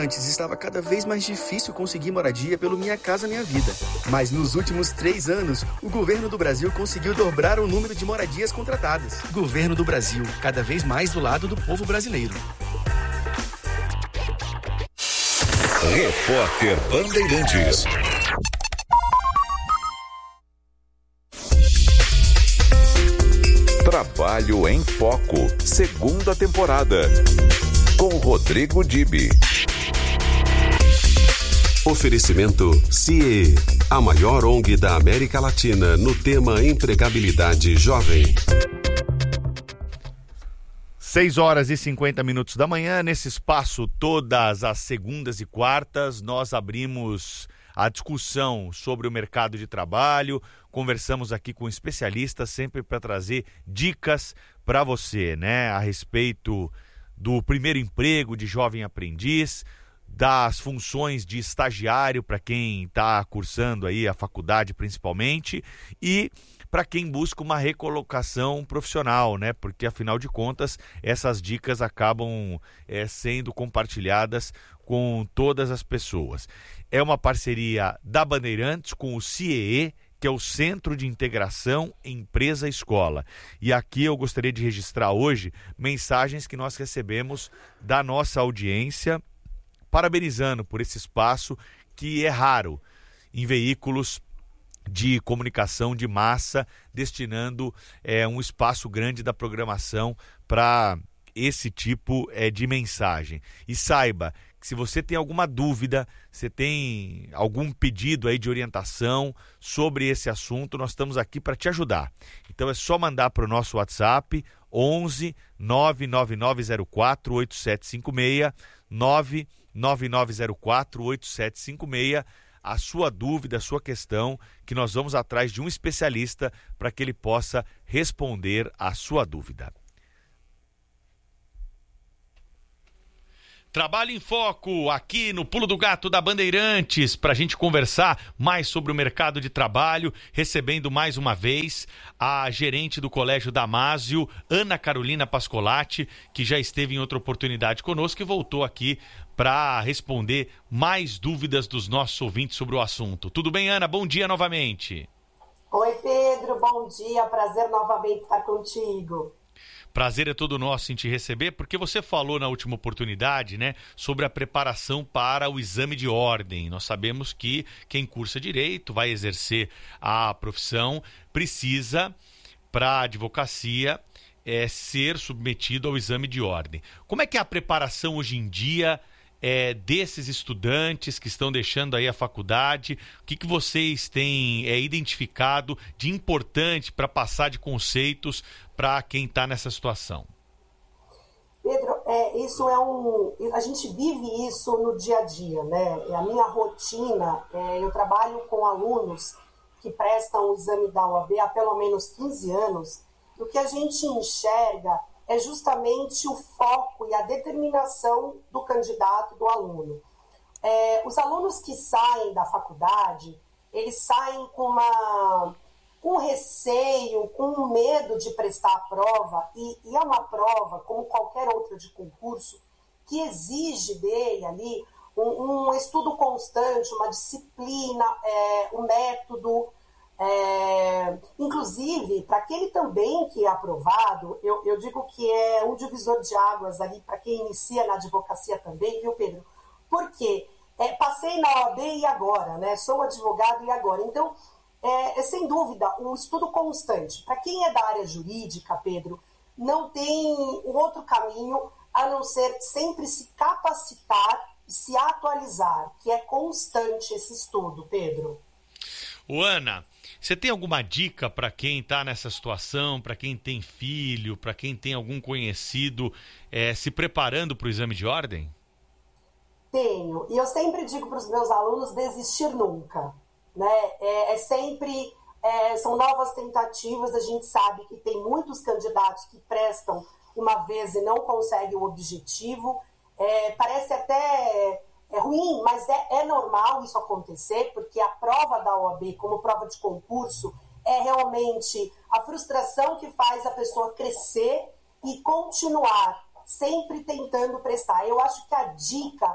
Bandeirantes, estava cada vez mais difícil conseguir moradia pelo Minha Casa Minha Vida. Mas nos últimos 3 anos, o governo do Brasil conseguiu dobrar o número de moradias contratadas. Governo do Brasil, cada vez mais do lado do povo brasileiro. Repórter Bandeirantes. Trabalho em Foco, segunda temporada, com Rodrigo Dibi. Oferecimento CIE, a maior ONG da América Latina no tema empregabilidade jovem. 6h50 da manhã, nesse espaço, todas as segundas e quartas, nós abrimos a discussão sobre o mercado de trabalho, conversamos aqui com especialistas, sempre para trazer dicas para você, né, a respeito do primeiro emprego de jovem aprendiz, das funções de estagiário para quem está cursando aí a faculdade principalmente, e para quem busca uma recolocação profissional, né? Porque afinal de contas essas dicas acabam sendo compartilhadas com todas as pessoas. É uma parceria da Bandeirantes com o CIEE, que é o Centro de Integração Empresa-Escola. E aqui eu gostaria de registrar hoje mensagens que nós recebemos da nossa audiência, parabenizando por esse espaço que é raro em veículos de comunicação de massa, destinando um espaço grande da programação para esse tipo de mensagem. E saiba que se você tem alguma dúvida, você tem algum pedido aí de orientação sobre esse assunto, nós estamos aqui para te ajudar. Então é só mandar para o nosso WhatsApp 11 99904 8756 99904 8756, a sua dúvida, a sua questão, que nós vamos atrás de um especialista para que ele possa responder a sua dúvida. Trabalho em Foco, aqui no Pulo do Gato da Bandeirantes, para a gente conversar mais sobre o mercado de trabalho, recebendo mais uma vez a gerente do Colégio Damásio, Ana Carolina Pascolati, que já esteve em outra oportunidade conosco e voltou aqui para responder mais dúvidas dos nossos ouvintes sobre o assunto. Tudo bem, Ana? Bom dia novamente. Oi, Pedro, bom dia, prazer novamente estar contigo. Prazer é todo nosso em te receber, porque você falou na última oportunidade, né, sobre a preparação para o exame de ordem. Nós sabemos que quem cursa direito, vai exercer a profissão, precisa, para a advocacia, ser submetido ao exame de ordem. Como é que é a preparação hoje em dia desses estudantes que estão deixando aí a faculdade? O que vocês têm identificado de importante para passar de conceitos para quem está nessa situação? Pedro, a gente vive isso no dia a dia, né? A minha rotina, eu trabalho com alunos que prestam o exame da OAB há pelo menos 15 anos, e o que a gente enxerga é justamente o foco e a determinação do candidato, do aluno. Os alunos que saem da faculdade, eles saem com receio, com medo de prestar a prova, e é uma prova, como qualquer outra de concurso, que exige dele ali um estudo constante, uma disciplina, um método. Inclusive, para aquele também que é aprovado, eu digo que é um divisor de águas ali para quem inicia na advocacia também, viu, Pedro? Porque passei na OAB e agora, né? Sou advogado e agora. Então, sem dúvida, um estudo constante. Para quem é da área jurídica, Pedro, não tem um outro caminho a não ser sempre se capacitar e se atualizar, que é constante esse estudo, Pedro. Ana, você tem alguma dica para quem está nessa situação, para quem tem filho, para quem tem algum conhecido se preparando para o exame de ordem? Tenho. E eu sempre digo para os meus alunos desistir nunca. Né? São novas tentativas. A gente sabe que tem muitos candidatos que prestam uma vez e não conseguem o objetivo. Parece até ruim, mas é normal isso acontecer, porque a prova da OAB, como prova de concurso, é realmente a frustração que faz a pessoa crescer e continuar sempre tentando prestar. Eu acho que a dica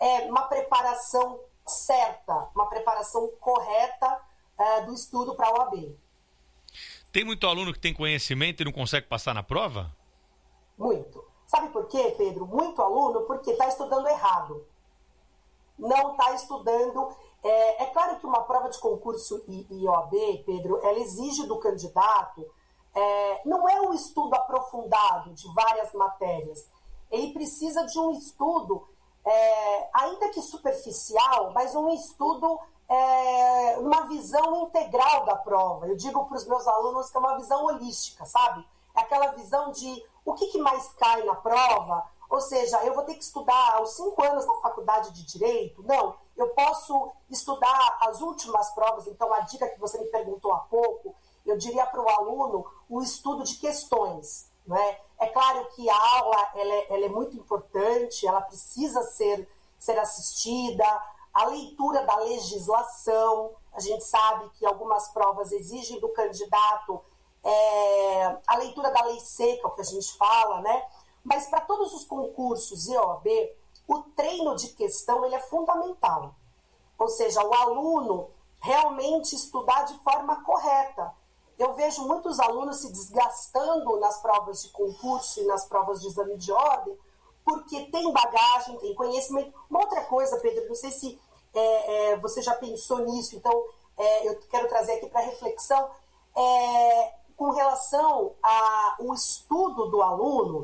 uma preparação certa, uma preparação correta do estudo para a OAB. Tem muito aluno que tem conhecimento e não consegue passar na prova? Muito. Sabe por quê, Pedro? Muito aluno porque está estudando errado. Não está estudando... É claro que uma prova de concurso e OAB, Pedro, ela exige do candidato, não é um estudo aprofundado de várias matérias. Ele precisa de um estudo, ainda que superficial, mas um estudo, uma visão integral da prova. Eu digo para os meus alunos que é uma visão holística, sabe? É aquela visão de o que mais cai na prova. Ou seja, eu vou ter que estudar aos 5 anos na faculdade de Direito? Não, eu posso estudar as últimas provas. Então, a dica que você me perguntou há pouco, eu diria para o aluno o estudo de questões. Né? É claro que a aula ela é muito importante, ela precisa ser assistida, a leitura da legislação. A gente sabe que algumas provas exigem do candidato a leitura da lei seca, o que a gente fala, né? Mas para todos os concursos e OAB, o treino de questão ele é fundamental. Ou seja, o aluno realmente estudar de forma correta. Eu vejo muitos alunos se desgastando nas provas de concurso e nas provas de exame de ordem, porque tem bagagem, tem conhecimento. Uma outra coisa, Pedro, não sei se você já pensou nisso, então eu quero trazer aqui para reflexão, com relação ao estudo do aluno.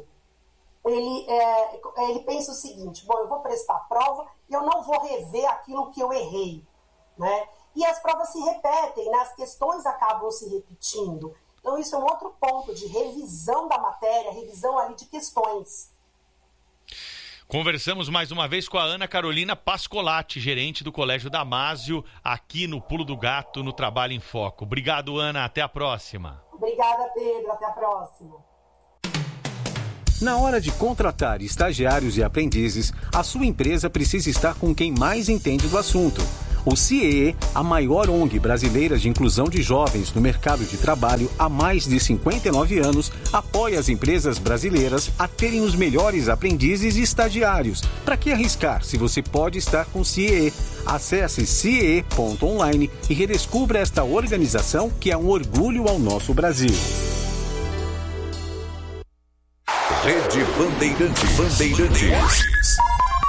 Ele pensa o seguinte: bom, eu vou prestar a prova e eu não vou rever aquilo que eu errei, né? E as provas se repetem, né? As questões acabam se repetindo. Então isso é um outro ponto de revisão da matéria, revisão ali de questões. Conversamos mais uma vez com a Ana Carolina Pascolati, gerente do Colégio Damásio, aqui no Pulo do Gato, no Trabalho em Foco. Obrigado, Ana. Até a próxima. Obrigada, Pedro. Até a próxima. Na hora de contratar estagiários e aprendizes, a sua empresa precisa estar com quem mais entende do assunto. O CIEE, a maior ONG brasileira de inclusão de jovens no mercado de trabalho há mais de 59 anos, apoia as empresas brasileiras a terem os melhores aprendizes e estagiários. Para que arriscar se você pode estar com o CIEE? Acesse ciee.online e redescubra esta organização que é um orgulho ao nosso Brasil. Rede Bandeirantes.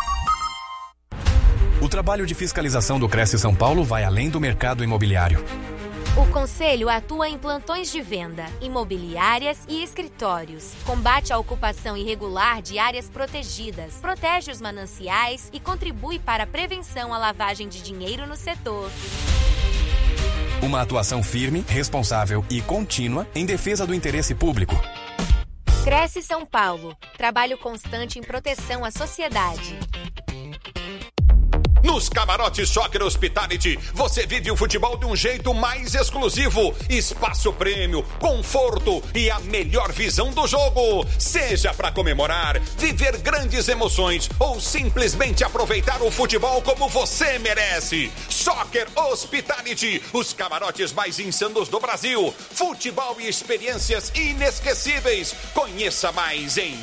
O trabalho de fiscalização do Cresce São Paulo vai além do mercado imobiliário. O Conselho atua em plantões de venda, imobiliárias e escritórios. Combate a ocupação irregular de áreas protegidas, protege os mananciais e contribui para a prevenção à lavagem de dinheiro no setor. Uma atuação firme, responsável e contínua em defesa do interesse público. Cresce São Paulo. Trabalho constante em proteção à sociedade. Nos camarotes Soccer Hospitality, você vive o futebol de um jeito mais exclusivo. Espaço prêmio, conforto e a melhor visão do jogo. Seja para comemorar, viver grandes emoções ou simplesmente aproveitar o futebol como você merece. Soccer Hospitality, os camarotes mais insanos do Brasil. Futebol e experiências inesquecíveis. Conheça mais em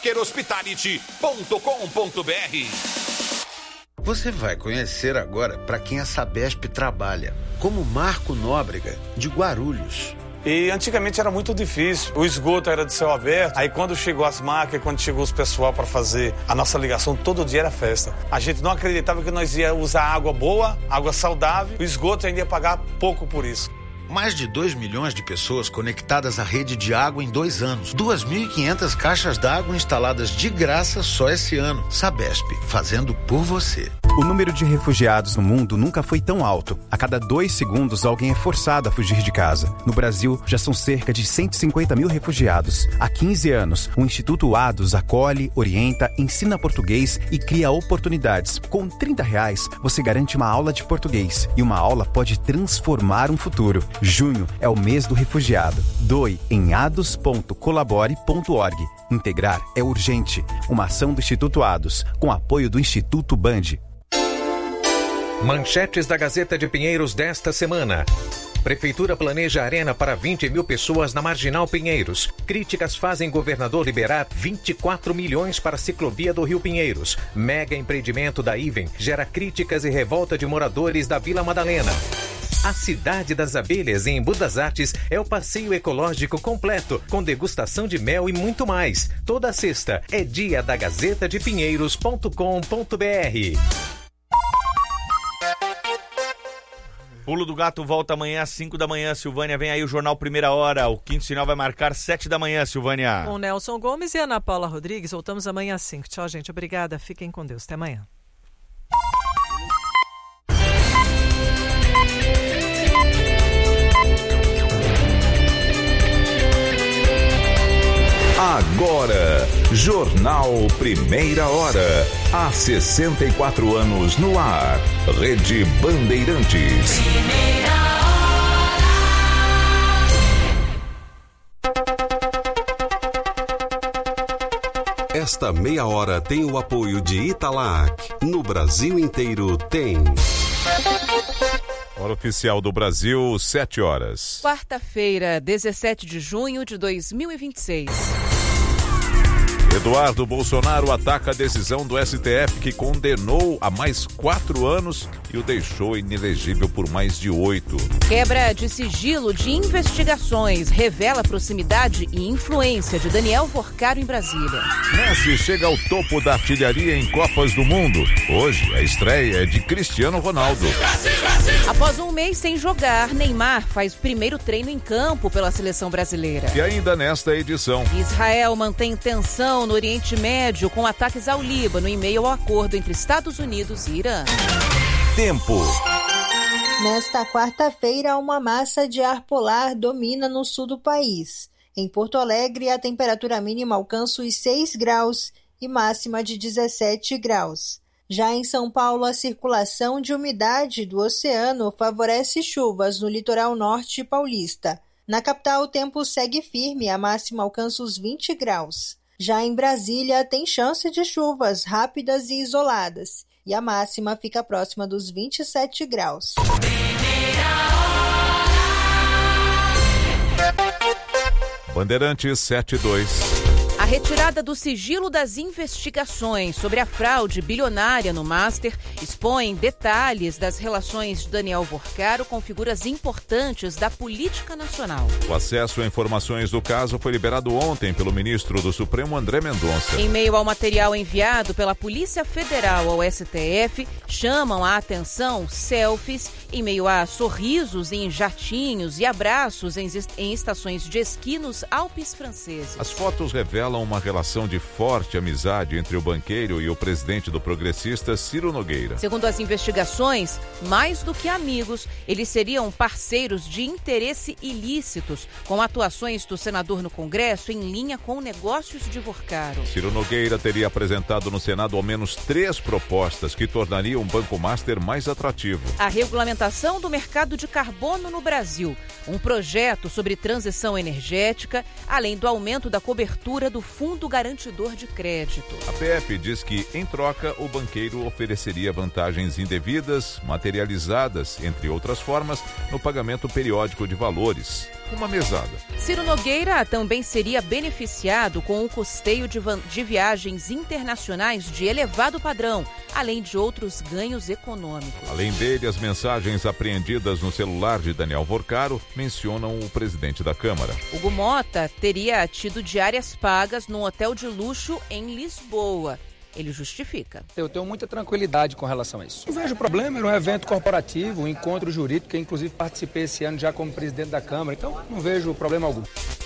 soccerhospitality.com.br. Você vai conhecer agora para quem a Sabesp trabalha, como Marco Nóbrega, de Guarulhos. E antigamente era muito difícil, o esgoto era de céu aberto, aí quando chegou as máquinas, quando chegou os pessoal para fazer a nossa ligação, todo dia era festa. A gente não acreditava que nós ia usar água boa, água saudável, o esgoto ainda ia pagar pouco por isso. Mais de 2 milhões de pessoas conectadas à rede de água em 2 anos. 2.500 caixas d'água instaladas de graça só esse ano. Sabesp, fazendo por você. O número de refugiados no mundo nunca foi tão alto. A cada 2 segundos, alguém é forçado a fugir de casa. No Brasil, já são cerca de 150 mil refugiados. Há 15 anos, o Instituto ADOS acolhe, orienta, ensina português e cria oportunidades. Com R$30, você garante uma aula de português. E uma aula pode transformar um futuro. Junho é o mês do refugiado. Doe em ados.colabore.org. Integrar é urgente. Uma ação do Instituto ADOS, com apoio do Instituto Band. Manchetes da Gazeta de Pinheiros desta semana. Prefeitura planeja arena para 20 mil pessoas na Marginal Pinheiros. Críticas fazem governador liberar 24 milhões para a ciclovia do Rio Pinheiros. Mega empreendimento da Iven gera críticas e revolta de moradores da Vila Madalena. A Cidade das Abelhas, em Budas Artes, é o passeio ecológico completo, com degustação de mel e muito mais. Toda sexta é dia da gazetadepinheiros.com.br. Pulo do Gato volta amanhã às 5 da manhã. Silvânia, vem aí o Jornal Primeira Hora. O quinto sinal vai marcar 7 da manhã, Silvânia. Com Nelson Gomes e Ana Paula Rodrigues. Voltamos amanhã às 5. Tchau, gente. Obrigada. Fiquem com Deus. Até amanhã. Agora, Jornal Primeira Hora. Há 64 anos no ar. Rede Bandeirantes. Esta meia hora tem o apoio de Italac. No Brasil inteiro tem. Hora oficial do Brasil, 7 horas. Quarta-feira, 17 de junho de 2026. Eduardo Bolsonaro ataca a decisão do STF que condenou a mais 4 anos e o deixou inelegível por mais de 8. Quebra de sigilo de investigações revela proximidade e influência de Daniel Vorcaro em Brasília. Messi chega ao topo da artilharia em Copas do Mundo. Hoje, a estreia é de Cristiano Ronaldo. Após um mês sem jogar, Neymar faz o primeiro treino em campo pela seleção brasileira. E ainda nesta edição, Israel mantém tensão no Oriente Médio com ataques ao Líbano em meio ao acordo entre Estados Unidos e Irã. Tempo. Nesta quarta-feira, uma massa de ar polar domina no sul do país. Em Porto Alegre, a temperatura mínima alcança os 6 graus e máxima de 17 graus. Já em São Paulo, a circulação de umidade do oceano favorece chuvas no litoral norte paulista. Na capital, o tempo segue firme, a máxima alcança os 20 graus. Já em Brasília, tem chance de chuvas rápidas e isoladas, e a máxima fica próxima dos 27 graus. Bandeirantes 72. A retirada do sigilo das investigações sobre a fraude bilionária no Master expõe detalhes das relações de Daniel Vorcaro com figuras importantes da política nacional. O acesso a informações do caso foi liberado ontem pelo ministro do Supremo, André Mendonça. Em meio ao material enviado pela Polícia Federal ao STF, chamam a atenção selfies em meio a sorrisos em jatinhos e abraços em estações de esqui nos Alpes franceses. As fotos revelam uma relação de forte amizade entre o banqueiro e o presidente do progressista Ciro Nogueira. Segundo as investigações, mais do que amigos, eles seriam parceiros de interesse ilícitos, com atuações do senador no Congresso em linha com negócios de Vorcaro. Ciro Nogueira teria apresentado no Senado ao menos 3 propostas que tornariam o Banco Master mais atrativo. A regulamentação do mercado de carbono no Brasil, um projeto sobre transição energética, além do aumento da cobertura do Fundo Garantidor de Crédito. A PF diz que, em troca, o banqueiro ofereceria vantagens indevidas, materializadas, entre outras formas, no pagamento periódico de valores. Uma mesada. Ciro Nogueira também seria beneficiado com o custeio de viagens internacionais de elevado padrão, além de outros ganhos econômicos. Além dele, as mensagens apreendidas no celular de Daniel Vorcaro mencionam o presidente da Câmara. Hugo Mota teria tido diárias pagas num hotel de luxo em Lisboa. Ele justifica. Eu tenho muita tranquilidade com relação a isso. Não vejo problema, era um evento corporativo, um encontro jurídico, que inclusive participei esse ano já como presidente da Câmara, então não vejo problema algum.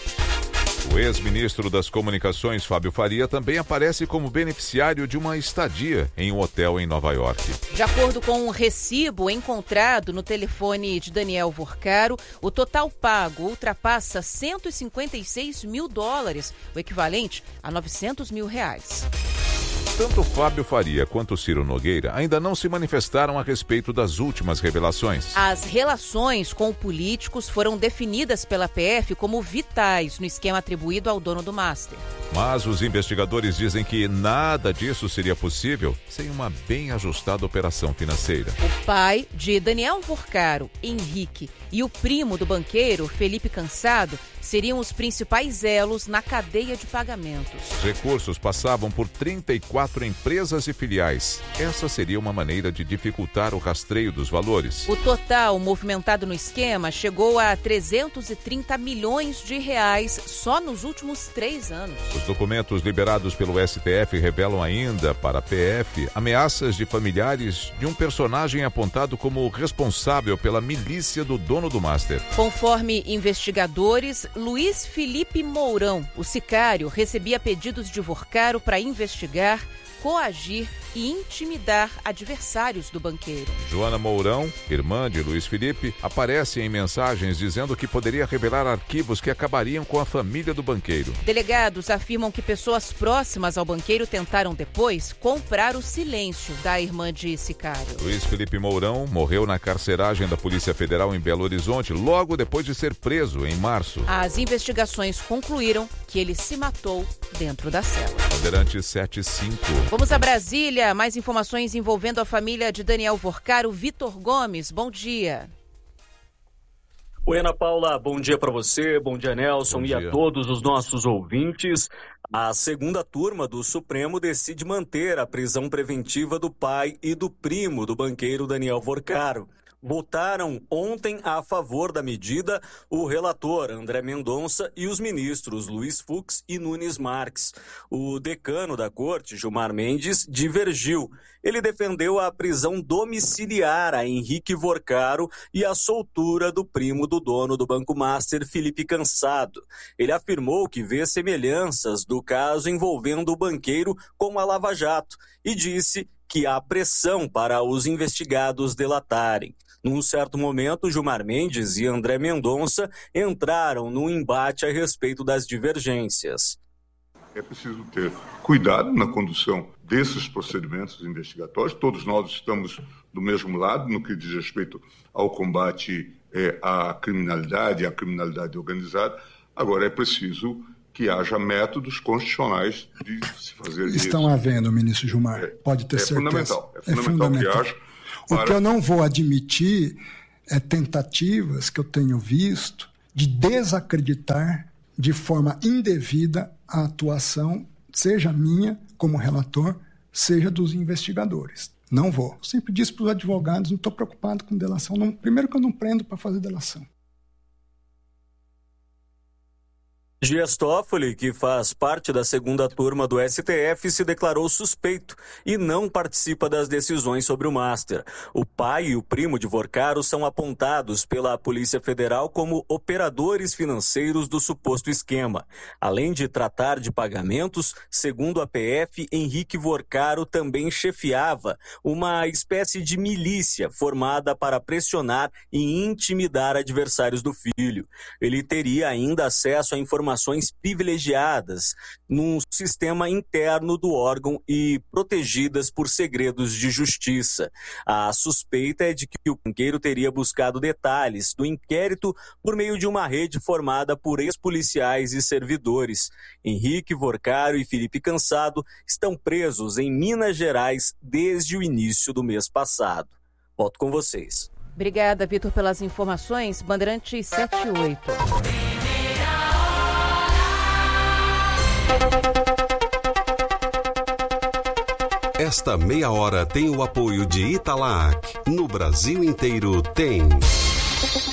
O ex-ministro das Comunicações, Fábio Faria, também aparece como beneficiário de uma estadia em um hotel em Nova York. De acordo com um recibo encontrado no telefone de Daniel Vorcaro, o total pago ultrapassa $156 mil, o equivalente a R$900 mil. Tanto Fábio Faria quanto Ciro Nogueira ainda não se manifestaram a respeito das últimas revelações. As relações com políticos foram definidas pela PF como vitais no esquema atribuído ao dono do Master. Mas os investigadores dizem que nada disso seria possível sem uma bem ajustada operação financeira. O pai de Daniel Vorcaro, Henrique, e o primo do banqueiro, Felipe Cansado, seriam os principais elos na cadeia de pagamentos. Os recursos passavam por 34 empresas e filiais. Essa seria uma maneira de dificultar o rastreio dos valores. O total movimentado no esquema chegou a 330 milhões de reais só nos últimos 3 anos. Os documentos liberados pelo STF revelam ainda para a PF ameaças de familiares de um personagem apontado como responsável pela milícia do dono do Master. Conforme investigadores, Luiz Felipe Mourão, o sicário, recebia pedidos de Vorcaro para investigar, coagir e intimidar adversários do banqueiro. Joana Mourão, irmã de Luiz Felipe, aparece em mensagens dizendo que poderia revelar arquivos que acabariam com a família do banqueiro. Delegados afirmam que pessoas próximas ao banqueiro tentaram depois comprar o silêncio da irmã de sicário. Luiz Felipe Mourão morreu na carceragem da Polícia Federal em Belo Horizonte, logo depois de ser preso em março. As investigações concluíram que ele se matou dentro da cela. Bandeirantes 75. Vamos a Brasília. Mais informações envolvendo a família de Daniel Vorcaro. Vitor Gomes, bom dia. Oi, Ana Paula, bom dia para você, bom dia, Nelson, e a todos os nossos ouvintes. A segunda turma do Supremo decide manter a prisão preventiva do pai e do primo do banqueiro Daniel Vorcaro. Votaram ontem a favor da medida o relator André Mendonça e os ministros Luiz Fux e Nunes Marques. O decano da corte, Gilmar Mendes, divergiu. Ele defendeu a prisão domiciliar a Henrique Vorcaro e a soltura do primo do dono do Banco Master, Felipe Cansado. Ele afirmou que vê semelhanças do caso envolvendo o banqueiro com a Lava Jato e disse que há pressão para os investigados delatarem. Num certo momento, Gilmar Mendes e André Mendonça entraram num embate a respeito das divergências. É preciso ter cuidado na condução desses procedimentos investigatórios. Todos nós estamos do mesmo lado no que diz respeito ao combate à criminalidade organizada. Agora, é preciso que haja métodos constitucionais de se fazer isso. Estão havendo, ministro Gilmar, pode ter certeza. É fundamental que haja. O que eu não vou admitir é tentativas que eu tenho visto de desacreditar de forma indevida a atuação, seja minha como relator, seja dos investigadores. Não vou. Eu sempre disse para os advogados, não estou preocupado com delação. Não, primeiro que eu não prendo para fazer delação. Dias Toffoli, que faz parte da segunda turma do STF, se declarou suspeito e não participa das decisões sobre o Master. O pai e o primo de Vorcaro são apontados pela Polícia Federal como operadores financeiros do suposto esquema. Além de tratar de pagamentos, segundo a PF, Henrique Vorcaro também chefiava uma espécie de milícia formada para pressionar e intimidar adversários do filho. Ele teria ainda acesso a informações privilegiadas num sistema interno do órgão e protegidas por segredos de justiça. A suspeita é de que o banqueiro teria buscado detalhes do inquérito por meio de uma rede formada por ex-policiais e servidores. Henrique Vorcaro e Felipe Cansado estão presos em Minas Gerais desde o início do mês passado. Volto com vocês. Obrigada, Vitor, pelas informações. Bandeirantes 78. Esta meia hora tem o apoio de Italac. No Brasil inteiro tem.